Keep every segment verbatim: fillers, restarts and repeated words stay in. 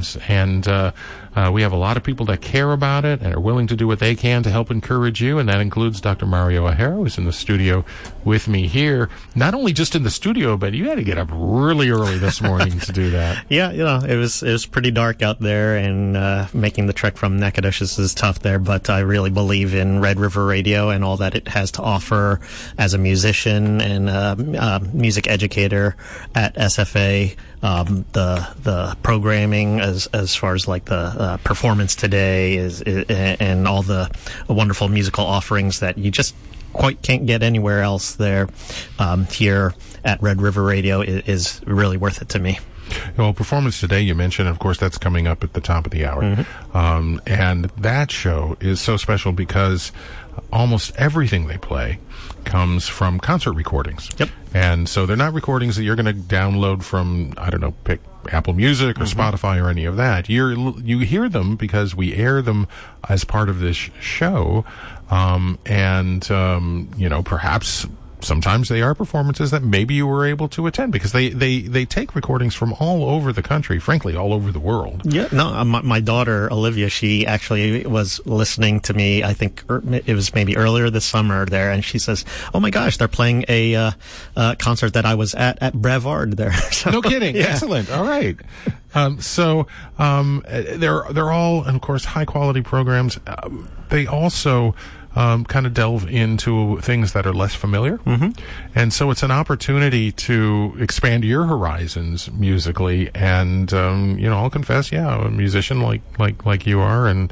happens. And uh, uh, we have a lot of people that care about it and are willing to do what they can to help encourage you, and that includes Doctor Mario O'Hara, who's in the studio with me here. Not only just in the studio, but you had to get up really early this morning to do that. Yeah, you know, it was it was pretty dark out there, and uh, making the trek from Nacogdoches is tough there, but I really believe in Red River Radio and all that it has to offer as a musician and a, a music educator at S F A. Um, the the programming as as far as like the uh, performance today is, is and all the wonderful musical offerings that you just quite can't get anywhere else there, um, here at Red River Radio is, is really worth it to me. Well, Performance Today, you mentioned, of course, that's coming up at the top of the hour. Mm-hmm. Um, and that show is so special because almost everything they play comes from concert recordings. Yep. And so they're not recordings that you're going to download from, I don't know, pick Apple Music or mm-hmm. Spotify or any of that. You're, you hear them because we air them as part of this show. Um, and, um, you know, perhaps sometimes they are performances that maybe you were able to attend because they, they, they take recordings from all over the country, frankly, all over the world. Yeah, no, my, my daughter, Olivia, she actually was listening to me, I think er, it was maybe earlier this summer there, and she says, oh my gosh, they're playing a uh, uh, concert that I was at at Brevard there. So, no kidding. Yeah. Excellent. All right. Um, so um, they're, they're all, and of course, high-quality programs. Um, they also Um, kind of delve into things that are less familiar. Mm-hmm. And so it's an opportunity to expand your horizons musically. And, um, you know, I'll confess, yeah, I'm a musician like, like, like you are. And,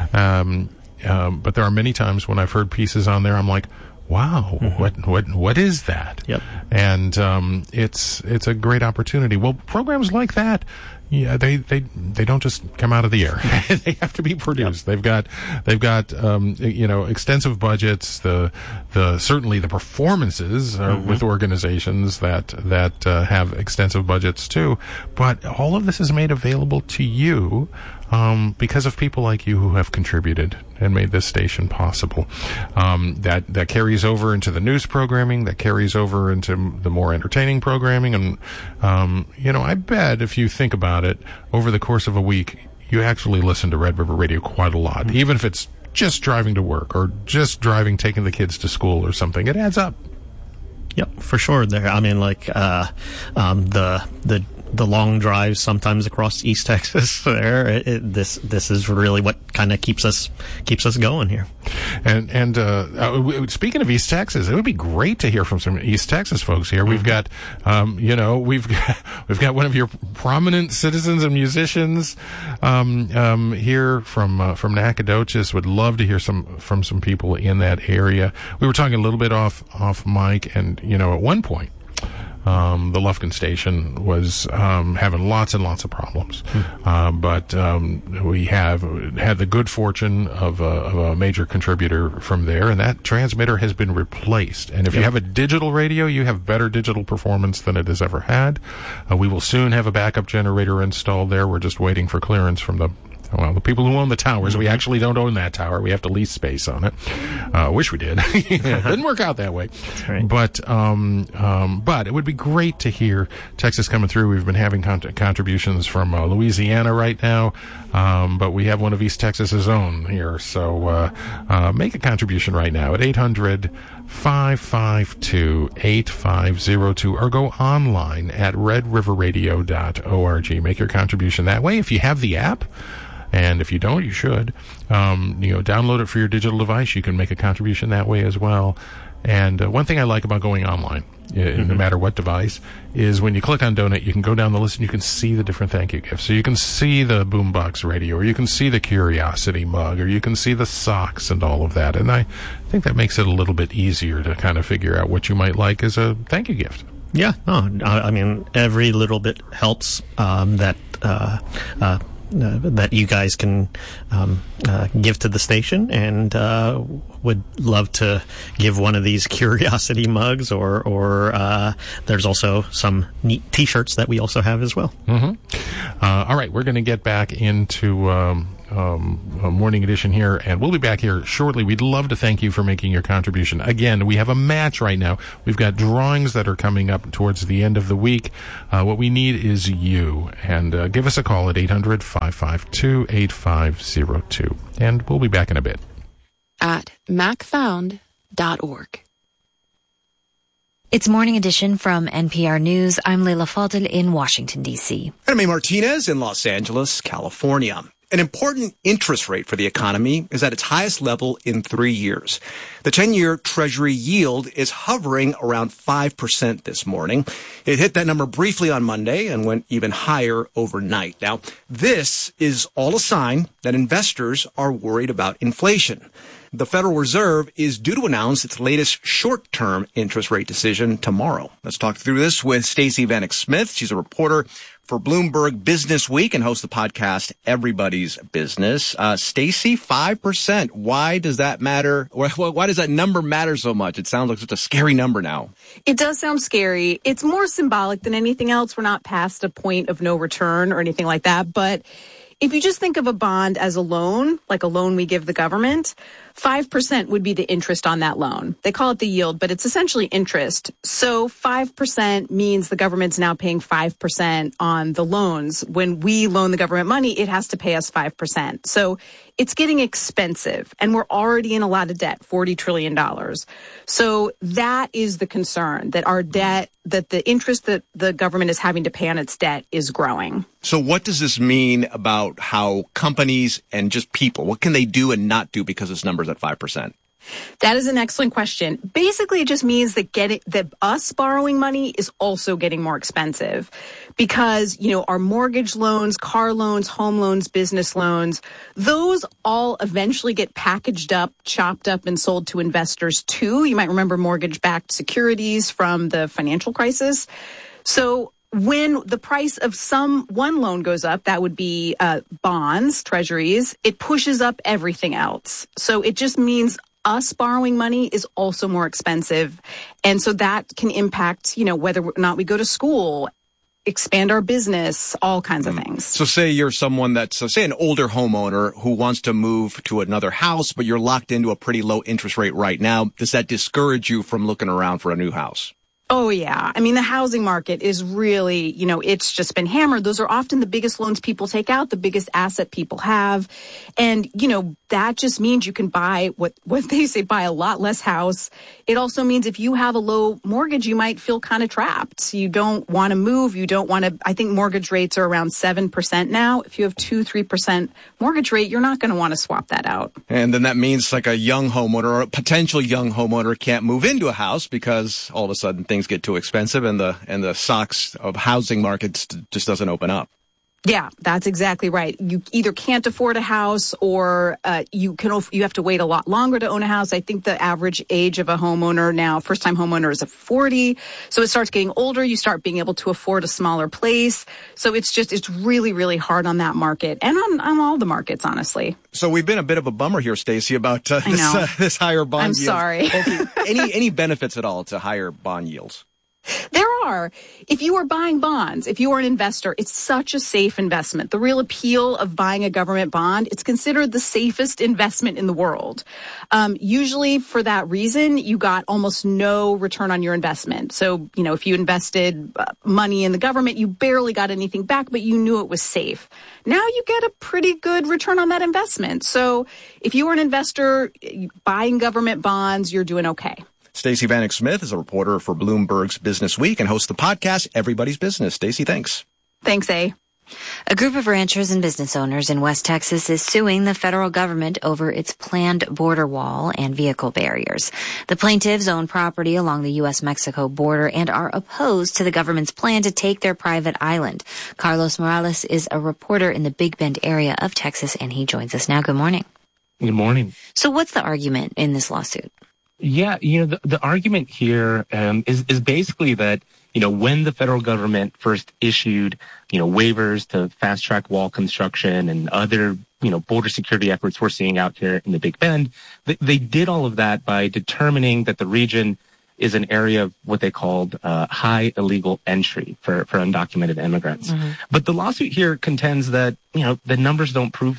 um, um, but there are many times when I've heard pieces on there, I'm like, wow, mm-hmm. what, what, what is that? Yep. And, um, it's, it's a great opportunity. Well, programs like that, yeah, they, they, they don't just come out of the air. They have to be produced. Yep. They've got, they've got, um, you know, extensive budgets. The, the, certainly the performances are mm-hmm. with organizations that, that, uh, have extensive budgets too. But all of this is made available to you, um, because of people like you who have contributed and made this station possible. Um, that, that carries over into the news programming, that carries over into the more entertaining programming. And, um, you know, I bet if you think about it, over the course of a week, you actually listen to Red River Radio quite a lot, mm-hmm. even if it's just driving to work or just driving, taking the kids to school or something. It adds up. Yep, for sure. There, I mean, like uh, um, the the the long drives sometimes across East Texas. There, it, it, this this is really what kind of keeps us keeps us going here. And and uh, uh, speaking of East Texas, it would be great to hear from some East Texas folks here. Mm-hmm. We've got, um, you know, we've got, we've got one of your prominent citizens and musicians um, um, here from uh, from Nacogdoches. Would love to hear some from some people in that area. We were talking a little bit off off mic, and you know, at one point, Um, the Lufkin station was um, having lots and lots of problems, hmm. uh, but um, we have had the good fortune of a, of a major contributor from there, and that transmitter has been replaced. And if yep. you have a digital radio, you have better digital performance than it has ever had. Uh, we will soon have a backup generator installed there. We're just waiting for clearance from the Well, the people who own the towers. We actually don't own that tower. We have to lease space on it. Uh, wish we did. It didn't work out that way. That's right. But, um, um, but it would be great to hear Texas coming through. We've been having con- contributions from uh, Louisiana right now. Um, but we have one of East Texas's own here. So, uh, uh, make a contribution right now at eight hundred, five five two, eight five zero two or go online at red river radio dot org. Make your contribution that way. If you have the app, and if you don't, you should. Um, you know, download it for your digital device. You can make a contribution that way as well. And uh, one thing I like about going online, mm-hmm. no matter what device, is when you click on donate, you can go down the list and you can see the different thank you gifts. So you can see the Boombox radio, or you can see the Curiosity mug, or you can see the socks and all of that. And I think that makes it a little bit easier to kind of figure out what you might like as a thank you gift. Yeah, no, I mean, every little bit helps. Um, that uh, uh, Uh, that you guys can um, uh, give to the station, and uh, would love to give one of these Curiosity mugs, or or uh, there's also some neat T-shirts that we also have as well. Mm-hmm. Uh, all right, we're going to get back into um, um, uh, morning edition here, and we'll be back here shortly. We'd love to thank you for making your contribution. Again, we have a match right now. We've got drawings that are coming up towards the end of the week. Uh, what we need is you, and uh, give us a call at eight hundred, five five two, eight five zero two, and we'll be back in a bit. At mac found dot org. It's Morning Edition from N P R News. I'm Leila Fadel in Washington, D C. I'm May Martinez in Los Angeles, California. An important interest rate for the economy is at its highest level in three years. The ten-year Treasury yield is hovering around five percent this morning. It hit that number briefly on Monday and went even higher overnight. Now, this is all a sign that investors are worried about inflation. The Federal Reserve is due to announce its latest short-term interest rate decision tomorrow. Let's talk through this with Stacey Vanek Smith. She's a reporter for Bloomberg Business Week and hosts the podcast Everybody's Business. Uh, Stacey, five percent. Why does that matter? Why, why does that number matter so much? It sounds like such a scary number now. It does sound scary. It's more symbolic than anything else. We're not past a point of no return or anything like that. But if you just think of a bond as a loan, like a loan we give the government, five percent would be the interest on that loan. They call it the yield, but it's essentially interest. So five percent means the government's now paying five percent on the loans. When we loan the government money, it has to pay us five percent. So it's getting expensive, and we're already in a lot of debt, forty trillion dollars. So that is the concern, that our debt, that the interest that the government is having to pay on its debt is growing. So what does this mean about how companies and just people, what can they do and not do because this number is at five percent? That is an excellent question. Basically, it just means that getting that us borrowing money is also getting more expensive because, you know, our mortgage loans, car loans, home loans, business loans, those all eventually get packaged up, chopped up, and sold to investors too. You might remember mortgage-backed securities from the financial crisis. So when the price of some one loan goes up, that would be uh, bonds, treasuries, it pushes up everything else. So it just means us borrowing money is also more expensive. And so that can impact, you know, whether or not we go to school, expand our business, all kinds of things. So say you're someone that's, so say an older homeowner who wants to move to another house, but you're locked into a pretty low interest rate right now. Does that discourage you from looking around for a new house? Oh, yeah. I mean, the housing market is really, you know, it's just been hammered. Those are often the biggest loans people take out, the biggest asset people have. And, you know, that just means you can buy what, what they say, buy a lot less house. It also means if you have a low mortgage, you might feel kind of trapped. You don't want to move. You don't want to, I think mortgage rates are around seven percent now. If you have two, three percent mortgage rate, you're not going to want to swap that out. And then that means like a young homeowner or a potential young homeowner can't move into a house because all of a sudden things get too expensive and the and the socks of housing markets just doesn't open up. Yeah, that's exactly right. You either can't afford a house or uh, you can you have to wait a lot longer to own a house. I think the average age of a homeowner now, first-time homeowner, is at forty. So it starts getting older. You start being able to afford a smaller place. So it's just it's really, really hard on that market and on, on all the markets, honestly. So we've been a bit of a bummer here, Stacey, about uh, this, uh, this higher bond I'm yield. sorry. Okay. any any benefits at all to higher bond yields? There are. If you are buying bonds, if you are an investor, it's such a safe investment. The real appeal of buying a government bond, it's considered the safest investment in the world. Um, usually for that reason, you got almost no return on your investment. So, you know, if you invested money in the government, you barely got anything back, but you knew it was safe. Now you get a pretty good return on that investment. So if you are an investor buying government bonds, you're doing okay. Stacey Vanek Smith is a reporter for Bloomberg's Business Week and hosts the podcast Everybody's Business. Stacey, thanks. Thanks, A. A group of ranchers and business owners in West Texas is suing the federal government over its planned border wall and vehicle barriers. The plaintiffs own property along the U S Mexico border and are opposed to the government's plan to take their private island. Carlos Morales is a reporter in the Big Bend area of Texas, and he joins us now. Good morning. Good morning. So what's the argument in this lawsuit? Yeah, you know, the, the argument here um, is, is basically that, you know, when the federal government first issued, you know, waivers to fast-track wall construction and other, you know, border security efforts we're seeing out here in the Big Bend, they, they did all of that by determining that the region is an area of what they called uh, high illegal entry for, for undocumented immigrants. Mm-hmm. But the lawsuit here contends that, you know, the numbers don't prove that.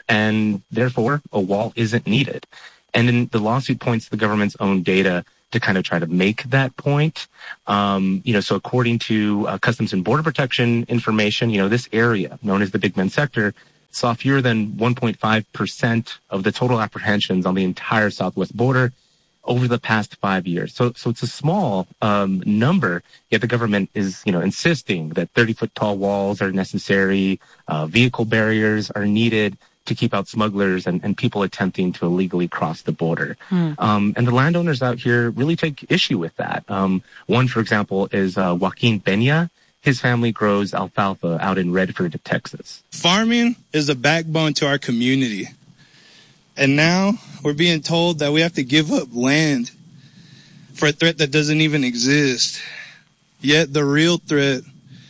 and therefore a wall isn't needed. And then the lawsuit points to the government's own data to kind of try to make that point. Um, you know, so according to uh, Customs and Border Protection information, you know, this area known as the Big Bend sector saw fewer than one point five percent of the total apprehensions on the entire southwest border over the past five years. So, so it's a small um, number, yet the government is, you know, insisting that thirty-foot tall walls are necessary, uh, vehicle barriers are needed to keep out smugglers and, and people attempting to illegally cross the border. Hmm. Um, and the landowners out here really take issue with that. Um, one, for example, is uh, Joaquin Peña. His family grows alfalfa out in Redford, Texas. Farming is the backbone to our community. And now we're being told that we have to give up land for a threat that doesn't even exist. Yet the real threat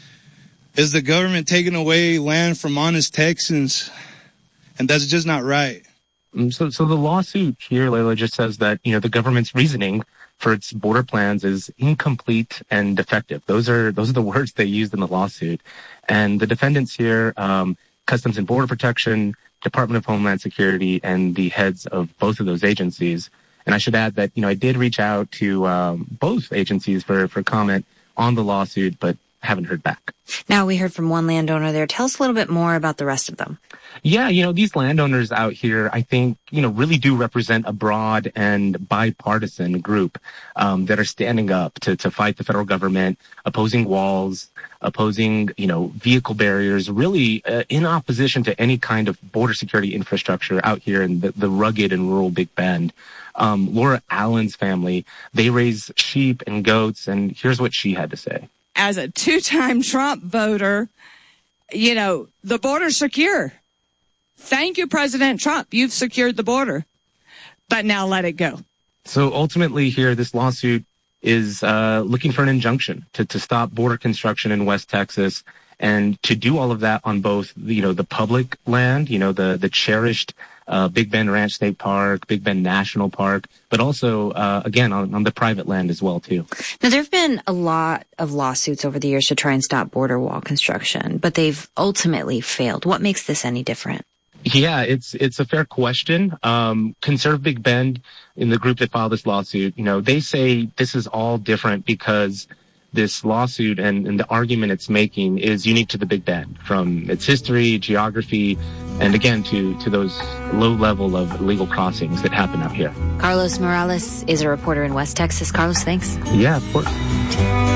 is the government taking away land from honest Texans. And that's just not right. So, so the lawsuit here, Layla, just says that, you know, the government's reasoning for its border plans is incomplete and defective. Those are, those are the words they used in the lawsuit. And the defendants here, um, Customs and Border Protection, Department of Homeland Security, and the heads of both of those agencies. And I should add that, you know, I did reach out to um, both agencies for, for comment on the lawsuit, but haven't heard back. Now, we heard from one landowner there. Tell us a little bit more about the rest of them. Yeah, you know, these landowners out here, I think, you know, really do represent a broad and bipartisan group um, that are standing up to, to fight the federal government, opposing walls, opposing, you know, vehicle barriers, really uh, in opposition to any kind of border security infrastructure out here in the, the rugged and rural Big Bend. Um, Laura Allen's family, they raise sheep and goats, and here's what she had to say. As a two-time Trump voter, you know, the border's secure. Thank you, President Trump. You've secured the border. But now let it go. So ultimately here, this lawsuit is uh, looking for an injunction to, to stop border construction in West Texas, and to do all of that on both, you know, the public land, you know, the, the cherished uh, Big Bend Ranch State Park, Big Bend National Park, but also, uh, again, on, on the private land as well, too. Now, there have been a lot of lawsuits over the years to try and stop border wall construction, but they've ultimately failed. What makes this any different? Yeah, it's it's a fair question. Um, Conserve Big Bend, in the group that filed this lawsuit, you know, they say this is all different because this lawsuit and, and the argument it's making is unique to the Big Bend, from its history, geography, and again, to, to those low level of illegal crossings that happen out here. Carlos Morales is a reporter in West Texas. Carlos, thanks. Yeah, of course.